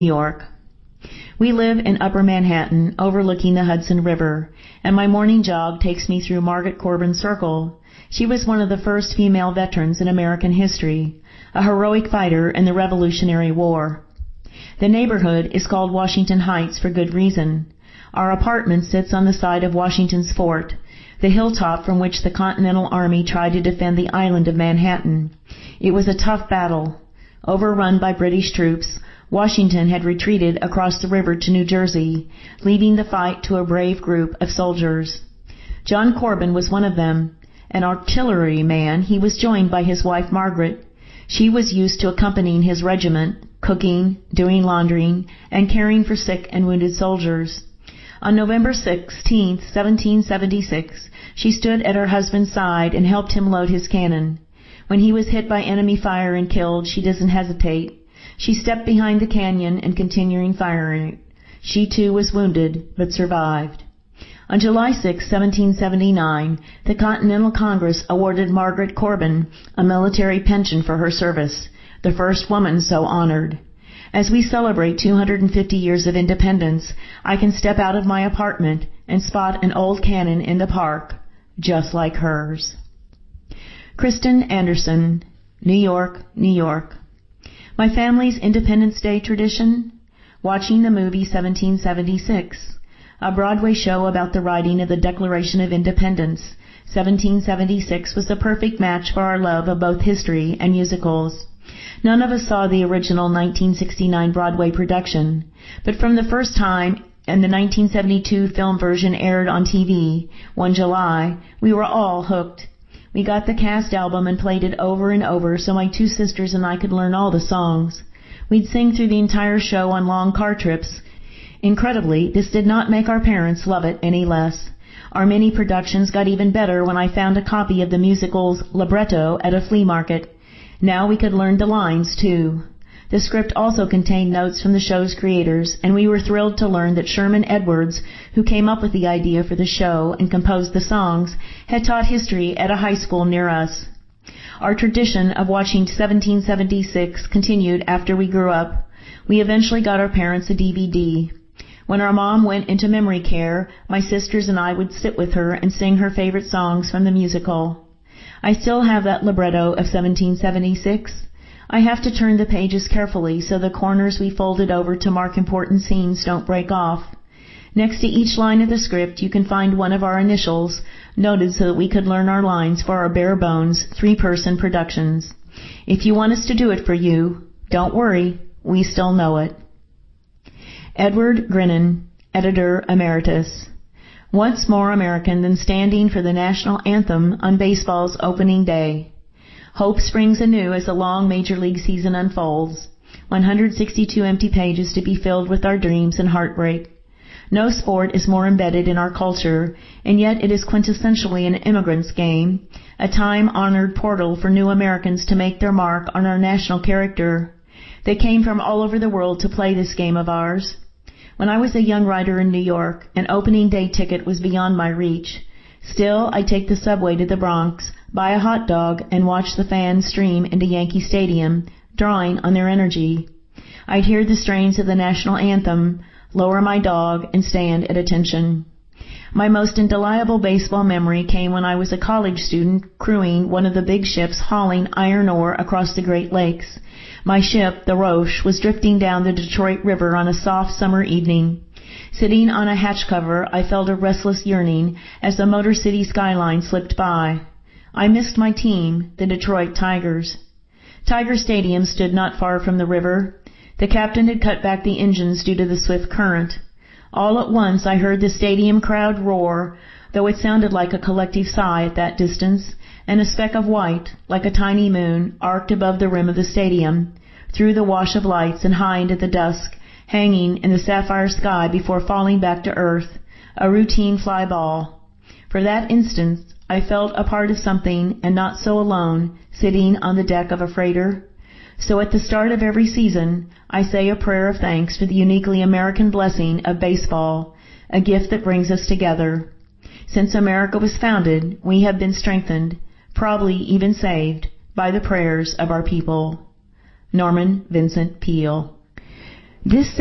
York. We live in Upper Manhattan, overlooking the Hudson River, and my morning jog takes me through Margaret Corbin Circle. She was one of the first female veterans in American history, a heroic fighter in the Revolutionary War. The neighborhood is called Washington Heights for good reason. Our apartment sits on the side of Washington's Fort, the hilltop from which the Continental Army tried to defend the island of Manhattan. It was a tough battle. Overrun by British troops, Washington had retreated across the river to New Jersey, leaving the fight to a brave group of soldiers. John Corbin was one of them. An artilleryman, he was joined by his wife Margaret. She was used to accompanying his regiment, cooking, doing laundering, and caring for sick and wounded soldiers. On November 16, 1776, she stood at her husband's side and helped him load his cannon. When he was hit by enemy fire and killed, she doesn't hesitate. She stepped behind the canyon and continuing firing. She too was wounded, but survived. On July 6, 1779, the Continental Congress awarded Margaret Corbin a military pension for her service, the first woman so honored. As we celebrate 250 years of independence, I can step out of my apartment and spot an old cannon in the park, just like hers. Kristen Anderson, New York, New York. My family's Independence Day tradition? Watching the movie 1776, a Broadway show about the writing of the Declaration of Independence. 1776 was the perfect match for our love of both history and musicals. None of us saw the original 1969 Broadway production, but from the first time and the 1972 film version aired on TV, one July, we were all hooked. We got the cast album and played it over and over so my two sisters and I could learn all the songs. We'd sing through the entire show on long car trips. Incredibly, this did not make our parents love it any less. Our mini productions got even better when I found a copy of the musical's libretto at a flea market. Now we could learn the lines, too. The script also contained notes from the show's creators, and we were thrilled to learn that Sherman Edwards, who came up with the idea for the show and composed the songs, had taught history at a high school near us. Our tradition of watching 1776 continued after we grew up. We eventually got our parents a DVD. When our mom went into memory care, my sisters and I would sit with her and sing her favorite songs from the musical. I still have that libretto of 1776. I have to turn the pages carefully so the corners we folded over to mark important scenes don't break off. Next to each line of the script, you can find one of our initials, noted so that we could learn our lines for our bare-bones, three-person productions. If you want us to do it for you, don't worry, we still know it. Edward Grinnan, Editor Emeritus. What's more American than standing for the national anthem on baseball's opening day? Hope springs anew as the long Major League season unfolds. 162 empty pages to be filled with our dreams and heartbreak. No sport is more embedded in our culture, and yet it is quintessentially an immigrant's game, a time-honored portal for new Americans to make their mark on our national character. They came from all over the world to play this game of ours. When I was a young writer in New York, an opening day ticket was beyond my reach. Still, I'd take the subway to the Bronx, buy a hot dog, and watch the fans stream into Yankee Stadium, drawing on their energy. I'd hear the strains of the national anthem, lower my dog, and stand at attention. My most indelible baseball memory came when I was a college student crewing one of the big ships hauling iron ore across the Great Lakes. My ship, the Roche, was drifting down the Detroit River on a soft summer evening. Sitting on a hatch cover, I felt a restless yearning as the Motor City skyline slipped by. I missed my team, the Detroit Tigers. Tiger Stadium stood not far from the river. The captain had cut back the engines due to the swift current. All at once I heard the stadium crowd roar, though it sounded like a collective sigh at that distance, and a speck of white, like a tiny moon, arced above the rim of the stadium, through the wash of lights and high into the dusk, hanging in the sapphire sky before falling back to earth, a routine fly ball. For that instant, I felt a part of something and not so alone, sitting on the deck of a freighter. So at the start of every season, I say a prayer of thanks for the uniquely American blessing of baseball, a gift that brings us together. Since America was founded, we have been strengthened, probably even saved, by the prayers of our people. Norman Vincent Peale. This